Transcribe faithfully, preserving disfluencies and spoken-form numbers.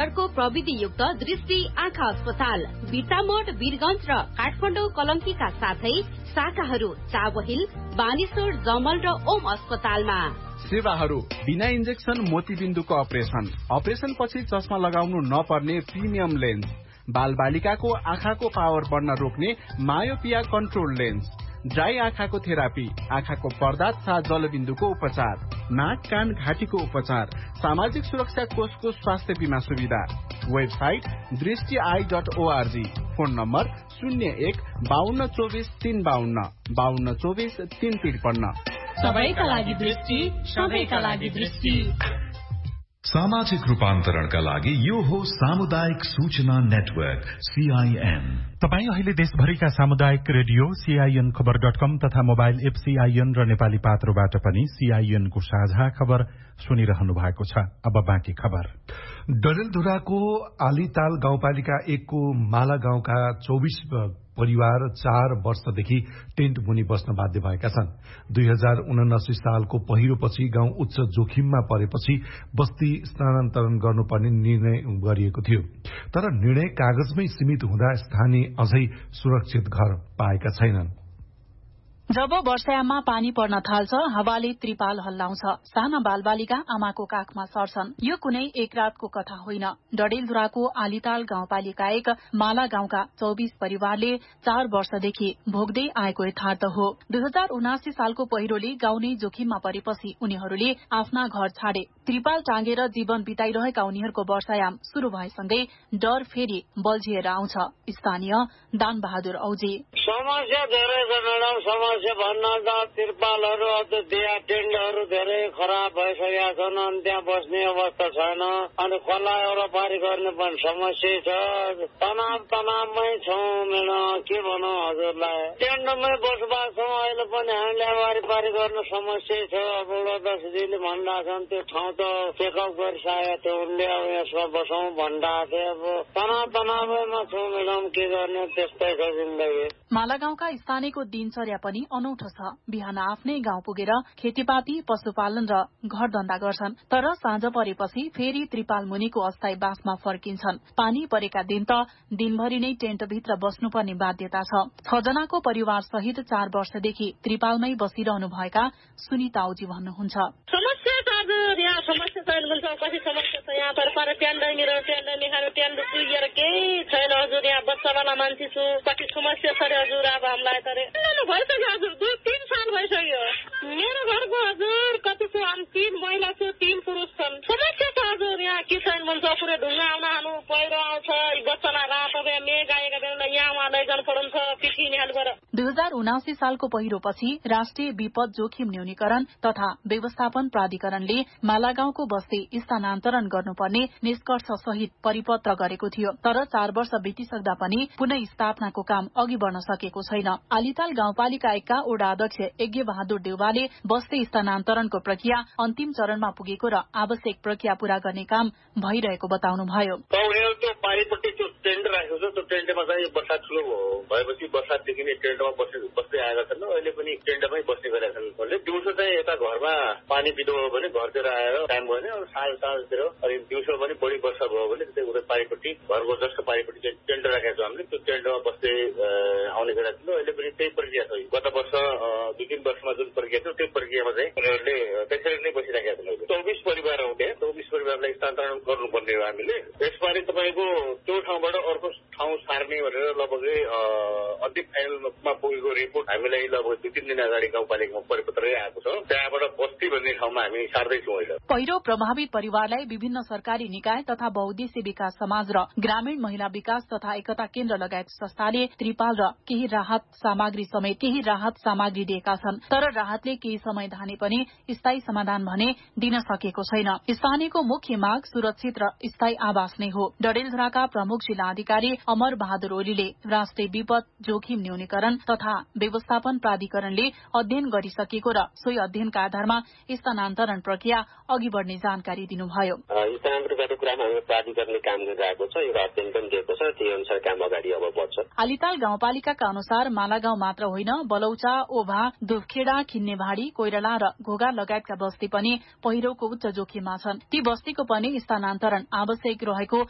अर्को प्रविधि युक्त दृष्टि आँखा अस्पताल बिर्तामोड वीरगंज र काठमाडौँ कलंकीका साथै शाखाहरू चाबहिल बानेश्वर जमल र ओम अस्पतालमा। सेवाहरू बिना इन्जेक्सन मोतीबिन्दुको अपरेसन, अपरेसन पछि चस्मा लगाउनु नपर्ने प्रिमियम लेन्स, बाल बालिकाको आँखाको पावर बढ्न रोक्ने मायोपिया कन्ट्रोल लेन्स, ड्राई आँखाको थेरापी, आँखाको पर्दा तथा जलबिन्दुको उपचार, नाक कान घाँटीको उपचार, सामाजिक सुरक्षा कोषको स्वास्थ्य बीमा सुविधा। वेबसाइट दृष्टि I dot ORG. Phone number शून्य एक बाहन्न चौबिस तीन बाहन्न बाहन्न चौबिस तीन त्रिपन्न। सबैका लागि दृष्टि, सबैका लागि दृष्टि। सामाजिक रूपान्तरणका लागि यो हो सामुदायिक सूचना नेटवर्क सीआईएन। तपाई अहिले देशभरिका सामुदायिक रेडियो सीआईएन खबर डट कम तथा मोबाइल एप सीआईएन र नेपाली पात्रोबाट पनि सीआईएन को साझा खबर सुनिरहनु भएको छ। अब बाँकी खबर। डडेलधुराको आलीताल गाउँपालिका एक को माला गाउँका चौबिस परिवार चार वर्षदेखि टेन्ट मुनि बस्न बाध्य भएका छन्। दुई हजार उनासी सालको पहिरोपछि गाउँ उच्च जोखिममा परेपछि बस्ती स्थानान्तरण गर्नुपर्ने निर्णय गरिएको थियो, तर निर्णय कागजमै सीमित हुँदा स्थानीय अझै सुरक्षित घर पाएका छैनन्। जब वर्षायाममा पानी पर्न थाल्छ, हावाले त्रिपाल हल्लाउँछ, साना बालबालिका आमाको काखमा सर्छन्। यो कुनै एक रातको कथा होइन। डडेलधुराको आलीताल गाउँपालिका एक माला गाउँका चौबिस परिवारले चार वर्षदेखि भोग्दै आएको यथार्थ हो। दुई हजार उनासी सालको पहिरोले गाउँ नै जोखिममा परेपछि उनीहरूले आफ्ना घर छाडे। त्रिपाल टाँगेर जीवन बिताइरहेका उनीहरूको वर्षायाम शुरू भएसँगै डर फेरि बल्झिएर आउँछ। स्थानीय दान बहादुर औजी समस्या धेरै छ मैडम। समस्या भन्न त त्रिपालहरू दिया टेन्टहरू धेरै खराब भइसकेका छन्, अनि त्यहाँ बस्ने अवस्था छैन। अनि खोला एउटा पारी गर्ने पनि समस्या छ। तनाव तनावमै छौँ मैडम, के भनौँ हजुरलाई। टेन्टमै बसोबास छौँ अहिले पनि। हामीले वारिपारी गर्न समस्या छ। अब दसजीले भनिरहेको छन् त्यो ठाउँ त चेकअप गरिसकेको थियो उनले, अब यसमा बसौँ भनिरहेको थियो। अब तनाव तनावैमा छौँ मैडम, के गर्ने, त्यस्तै छ जिन्दगी। माला गाउँका स्थानीयको दिनचर्या पनि अनौठो छ। बिहान आफ्नै गाउँ पुगेर खेतीपाती पशुपालन र घर धन्दा गर्छन्, तर साँझ परेपछि फेरि त्रिपाल मुनिको अस्थायी बासमा फर्किन्छन्। पानी परेका दिन त दिनभरि नै टेन्टभित्र बस्नुपर्ने बाध्यता छ। छजनाको परिवार सहित चार वर्षदेखि त्रिपालमै बसिरहनु भएका सुनिता औजी भन्नुहुन्छ। समस्या त आज यहाँ समस्या छैन भन्छ, कति समस्या छ यहाँ पर पर ट्यान्ड निर ट्यान्ड निखाएर ट्यान्ड पुगेर केही छैन हजुर। यहाँ बच्चावाला मान्छे छु, कति समस्या छ हजुर। अब हामीलाई त भइसक्यो हजुर, दुई तिन साल भइसक्यो। मेरो घरको हजुर कति छ, हामी तीन महिला छु, तीन पुरुष छन्। समस्या छ हजुर यहाँ के छैन भन्छ, पुरै ढुङ्गा आउन हानु पहिरो आउँछ, बच्चालाई रातो मेघ आएका बेला यहाँ उहाँ लैजानु पर्छ पिठिने हालबाट। दुई हजार उनासी सालको पहिरोपछि राष्ट्रिय विपद जोखिम न्यूनीकरण तथा व्यवस्थापन प्राधिकरणले मालागाउँको बस्ती स्थानान्तरण गर्नुपर्ने निष्कर्ष सहित परिपत्र गरेको थियो, तर चार वर्ष बितिसक्दा पनि पुनः स्थापनाको काम अघि बढ्न सकेको छैन। आलीताल गाउँपालिका एकका वडा अध्यक्ष यज्ञ बहादुर देउवाले बस्ती स्थानान्तरणको प्रक्रिया अन्तिम चरणमा पुगेको र आवश्यक प्रक्रिया पूरा गर्ने काम भइरहेको बताउनुभयो। टेन्ट राखेको छ, त्यो टेन्टमा चाहिँ बर्सात ठुलो भएपछि बर्सातदेखि नै टेन्टमा बस्दै आएका छन्। अहिले पनि टेन्टमै बस्ने गरेका छन्। दिउँसो चाहिँ यता घरमा पानी पिरो भयो भने घरतिर आएर टाइम भयो भने अब साँझ साँझतिर, अनि दिउँसो पनि बढी वर्षा भयो भने त्यही उता पारिपट्टि घरको जस्तो पारिपट्टि चाहिँ टेन्ट राखेको छ हामीले, त्यो टेन्टमा बस्दै आउने गरेका छन्। अहिले पनि त्यही प्रक्रिया छ। गत वर्ष दुई तिन वर्षमा जुन प्रक्रिया थियो त्यो प्रक्रियामा चाहिँ उनीहरूले त्यसरी नै बसिरहेका छन्। चौबिस परिवार आउँथे, चौबिस परिवारलाई स्थानान्तरण गर्नुपर्ने हो हामीले। यसपालि तपाईँको त्यो ठाउँबाट अर्को ठाउँ सार्ने भनेर लगभग अन्तिम फाइनलमा पुगेको रिपोर्ट हामीलाई लगभग दुई तिन दिन अगाडि गाउँपालिकामा परिपत्रै आएको छ। त्यहाँबाट बस्ती भन्ने ठाउँमा हामी सार्दैछौँ अहिले। पहिरो प्रभावित परिवारलाई विभिन्न सरकारी निकाय तथा बहुद्देश्य विकास समाज र ग्रामीण महिला विकास तथा एकता केन्द्र लगायत संस्थाले त्रिपाल र केही राहत सामग्री समेत केही राहत सामग्री दिएका छन्, तर राहतले केही समय धाने पनि स्थायी समाधान भने दिन सकेको छैन। स्थानीयको मुख्य माग सुरक्षित र स्थायी आवास नै हो। डडेलधुराका प्रमुख जिल्ला अधिकारी अमर बहादुर ओलीले राष्ट्रिय विपद जोखिम न्यूनीकरण तथा व्यवस्थापन प्राधिकरणले अध्ययन गरिसकेको र सोही अध्ययनका आधारमा स्थानान्तरण प्रक्रिया अघि बढ्ने जानकारी दिनुभयो। स्थानान्तरण गर्ने कुरामा हामी प्राधिकरणले काम गरिरहेको छ, यो अध्ययन पनि दिएको छ, त्यही अनुसार काम अगाडि अब बढ्छ। आलीताल गाउँपालिकाका अनुसार मालागाउँ मात्र होइन, बलौचा, ओभा, दुफखेडा, खिन्नेभाडी, कोइराला र घोगा लगायतका बस्ती पनि पहिरोको उच्च जोखिममा छन्। ती बस्तीको पनि स्थानान्तरण आवश्यक रहेको